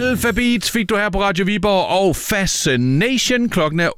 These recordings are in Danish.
Alphabet fik du her på Radio Viborg, og Fascination. Klokken er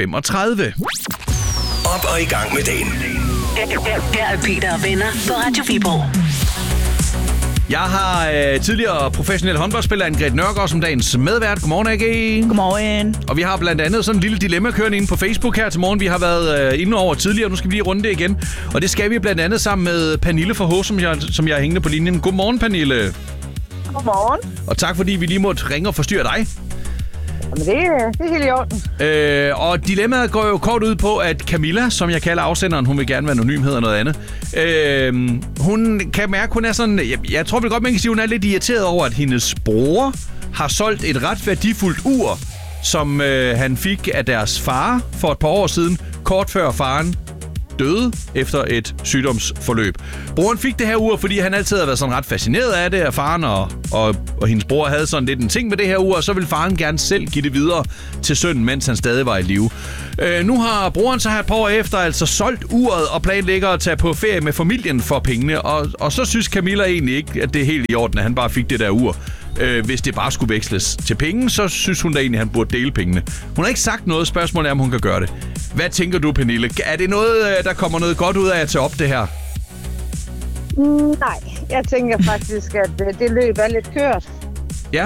8.35. Op og i gang med dagen. Her er Peter og venner på Radio Viborg. Jeg har tidligere professionel håndboldspiller Anne-Grethe Nørgaard som dagens medvært. Godmorgen, AG. Godmorgen. Og vi har blandt andet sådan en lille dilemma kørende inde på Facebook her til morgen. Vi har været inde over tidligere, nu skal vi lige runde det igen. Og det skal vi blandt andet sammen med Pernille fra H, som jeg er hængende på linjen. Godmorgen, Pernille. Godmorgen. Og tak fordi vi lige måtte ringe og forstyrre dig. Jamen, det er helt i orden. Og dilemmaet går jo kort ud på, at Camilla, som jeg kalder afsenderen, hun vil gerne være anonym, hedder noget andet. Hun kan mærke, hun er sådan... Jeg tror vel godt, man kan sige, hun er lidt irriteret over, at hendes bror har solgt et ret værdifuldt ur, som han fik af deres far for et par år siden, kort før faren døde efter et sygdomsforløb. Broren fik det her ur, fordi han altid havde været sådan ret fascineret af det, at faren og hendes bror havde sådan lidt en ting med det her ur, og så ville faren gerne selv give det videre til sønnen, mens han stadig var i live. Nu har broren så her et par år efter altså solgt uret og planlægger at tage på ferie med familien for pengene, og så synes Camilla egentlig ikke, at det er helt i orden, at han bare fik det der ur. Hvis det bare skulle veksles til penge, så synes hun da egentlig, at han burde dele pengene. Hun har ikke sagt noget. Spørgsmålet er, om hun kan gøre det. Hvad tænker du, Pernille? Er det noget, der kommer noget godt ud af at tage op det her? Nej, jeg tænker faktisk, at det løb er lidt kørt. Ja.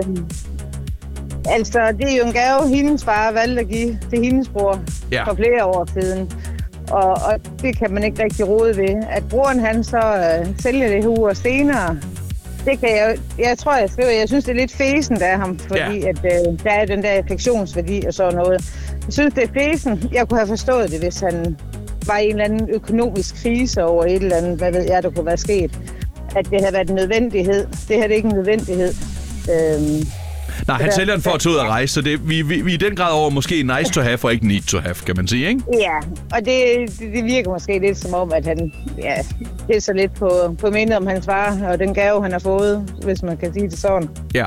Altså, det er jo en gave, hendes far valgte at give til hendes bror for flere år siden. Og det kan man ikke rigtig rode ved. At broren han så sælger det her ur senere, det kan jeg tror, jeg skriver, jeg synes, det er lidt fæsent af ham, fordi at, der er den der affektionsværdi og sådan noget. Jeg synes, det er fæsent. Jeg kunne have forstået det, hvis han var i en eller anden økonomisk krise over et eller andet, hvad ved jeg, der kunne være sket. At det havde været en nødvendighed. Det her er ikke en nødvendighed. Nej, han sælger den for at tage ud og rejse, så det, vi er i den grad over måske nice to have og ikke need to have, kan man sige, ikke? Ja, og det virker måske lidt som om, at han det er så lidt på mindet om hans far og den gave, han har fået, hvis man kan sige det sådan. Ja.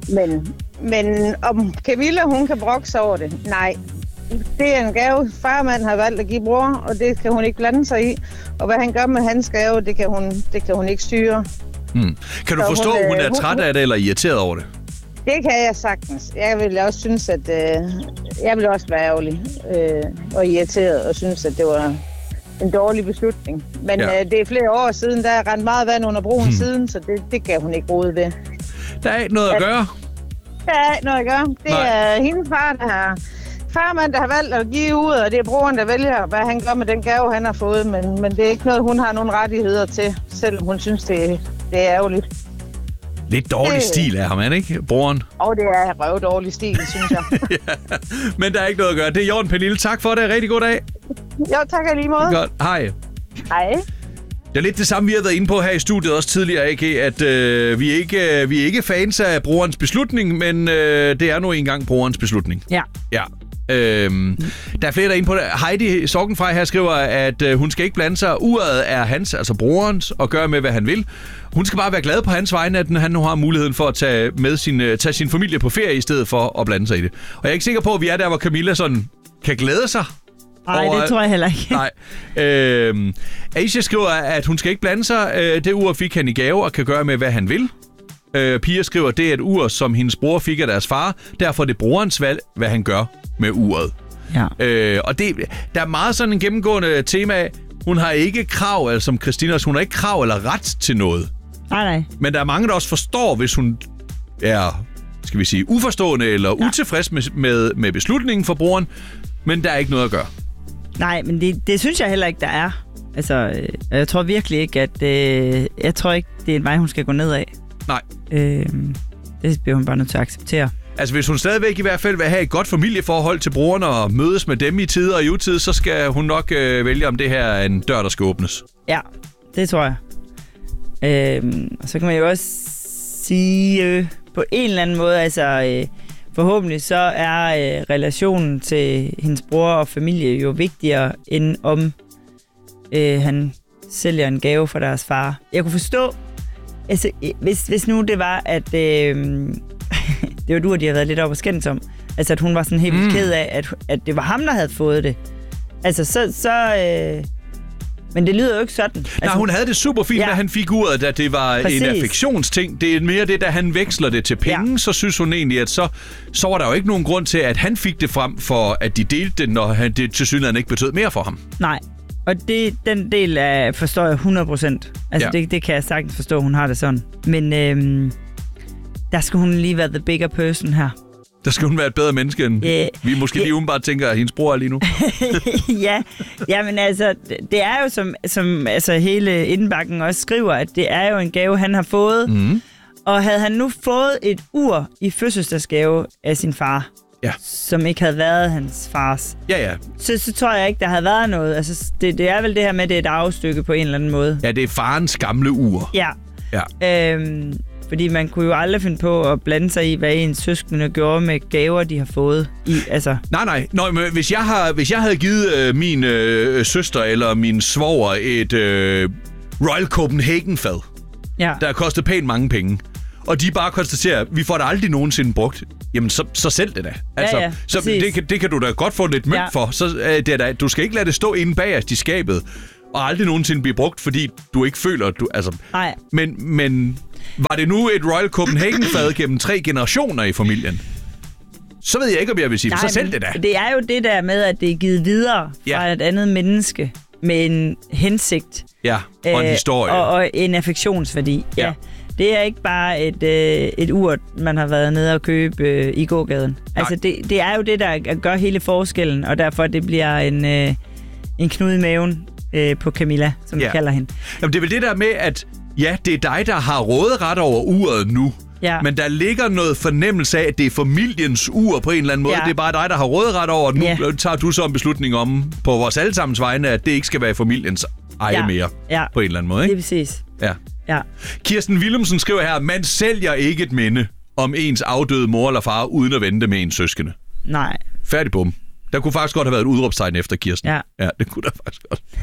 Men om Camilla, hun kan brokke sig over det? Nej. Det er en gave, farmand har valgt at give bror, og det kan hun ikke blande sig i. Og hvad han gør med hans gave, det kan hun ikke styre. Kan du forstå, at hun er træt af det eller irriteret over det? Det kan jeg sagtens. Jeg vil også synes, at jeg vil også være ærgerlig og irriteret og synes, at det var en dårlig beslutning. Men det er flere år siden, der er rent meget vand under broen siden, så det kan hun ikke rode ved. Der er ikke noget at gøre? Der er ikke noget at gøre. Det er hendes far, der har... Farmand, der har valgt at give ud, og det er broren, der vælger, hvad han gør med den gave, han har fået. Men det er ikke noget, hun har nogen rettigheder til, selvom hun synes, det er ærgerligt. Lidt dårlig stil af ham, er det ikke, broren? Og det er røvdårlig stil, synes jeg. Men der er ikke noget at gøre. Det er Jorden, Pernille. Tak for det. Rigtig god dag. Jo, tak i lige måde. Godt. Hej. Hej. Det er lidt det samme, vi har været inde på her i studiet også tidligere, AG, at vi er ikke fans af broderens beslutning, men det er nu engang broderens beslutning. Ja. Ja. Der er flere, der er inde på det. Heidi Sorgenfrej her skriver, at hun skal ikke blande sig. Uret er hans, altså broderens, og gøre med, hvad han vil. Hun skal bare være glad på hans vegne, at han nu har muligheden for at tage sin familie på ferie, i stedet for at blande sig i det. Og jeg er ikke sikker på, at vi er der, hvor Camilla sådan kan glæde sig. Nej, det tror jeg heller ikke. Nej. Aisha skriver, at hun skal ikke blande sig. Det ur fik han i gave og kan gøre med, hvad han vil. Pia skriver, at det er et ur, som hendes bror fik af deres far. Derfor er det brorens valg, hvad han gør med uret. Ja. Og der er meget sådan en gennemgående tema af, hun har ikke krav, altså som Christina, hun har ikke krav eller ret til noget. Nej. Men der er mange, der også forstår, hvis hun er, skal vi sige, uforstående eller utilfreds med beslutningen for broren. Men der er ikke noget at gøre. Nej, men det synes jeg heller ikke, der er. Altså, jeg tror virkelig ikke, at... jeg tror ikke, det er en vej, hun skal gå ned af. Nej. Det bliver hun bare nødt til at acceptere. Altså, hvis hun stadigvæk i hvert fald vil have et godt familieforhold til brugerne og mødes med dem i tid og i utid, så skal hun nok vælge, om det her er en dør, der skal åbnes. Ja, det tror jeg. Og så kan man jo også sige på en eller anden måde, altså... Forhåbentlig så er relationen til hendes bror og familie jo vigtigere, end om han sælger en gave for deres far. Jeg kunne forstå, altså, hvis nu det var, at det var du, og de havde været lidt op og skændt om, altså at hun var sådan helt ked af, at det var ham, der havde fået det. Altså Men det lyder jo ikke sådan. Nej, hun havde det super fint, da han fik uret, da det var en affektionsting. Det er mere det, da han veksler det til penge, så synes hun egentlig, at så var der jo ikke nogen grund til, at han fik det frem for, at de delte det, når det tilsyneladende ikke betød mere for ham. Nej, og den del forstår jeg 100%. Altså, det kan jeg sagtens forstå, hun har det sådan. Men der skal hun lige være the bigger person her. Der skal hun være et bedre menneske, end vi måske lige umiddelbart tænker, at hendes bror er lige nu. Ja, men altså, det er jo som altså, hele indbakken også skriver, at det er jo en gave, han har fået. Mm. Og havde han nu fået et ur i fødselsdagsgave af sin far, som ikke havde været hans fars, så tror jeg ikke, der havde været noget. Altså, det er vel det her med, at det er et arvestykke på en eller anden måde. Ja, det er farens gamle ur. Ja. Fordi man kunne jo aldrig finde på at blande sig i, hvad ens søskende gjorde med gaver, de har fået. Nej, men hvis jeg havde givet min søster eller min svoger et Royal Copenhagen-fad, der kostede pænt mange penge, og de bare konstaterer, at vi får det aldrig nogensinde brugt, jamen så sælg det da. Altså, så det kan du da godt få lidt mønt for. Så du skal ikke lade det stå inde bagerst i skabet, og aldrig nogensinde blive brugt, fordi du ikke føler, at du... Altså, men var det nu et Royal Copenhagen-fad gennem 3 generationer i familien? Så ved jeg ikke, om jeg vil sige, så sælg det da. Det er jo det der med, at det er givet videre fra et andet menneske med en hensigt. Ja, og en historie. Og en affektionsværdi. Ja. Det er ikke bare et ur, man har været nede og købe i gågaden. Altså, det er jo det, der gør hele forskellen, og derfor det bliver en knude i maven på Camilla, som vi kalder hende. Jamen, det er vel det der med, at det er dig, der har råderet over uret nu. Ja. Men der ligger noget fornemmelse af, at det er familiens ur på en eller anden måde. Det er bare dig, der har råderet over, og nu tager du så en beslutning om, på vores allesammens vegne, at det ikke skal være familiens eje mere. På en eller anden måde, ikke? Det er præcis. Ja. Kirsten Willumsen skriver her, man sælger ikke et minde om ens afdøde mor eller far, uden at vente med ens søskende. Nej. Færdig bum. Der kunne faktisk godt have været et udråbstegn efter Kirsten. Ja, det kunne der faktisk godt.